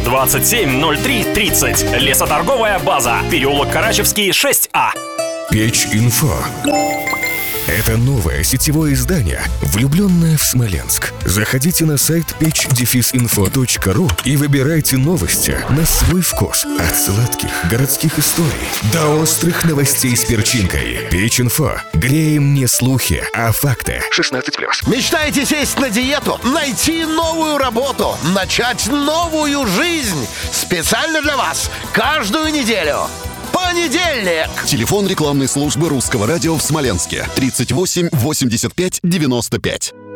270330. Лесоторговая база. Переулок Карачевский, 6А. Печь.Инфо. Это новое сетевое издание, влюбленное в Смоленск. Заходите на сайт pech-info.ru и выбирайте новости на свой вкус. От сладких городских историй до острых новостей с перчинкой. Печь.Инфо. Греем не слухи, а факты. 16+. Мечтаете сесть на диету, найти новую работу, начать новую жизнь? Специально для вас каждую неделю. Понедельник. Телефон рекламной службы Русского радио в Смоленске 38 85 95.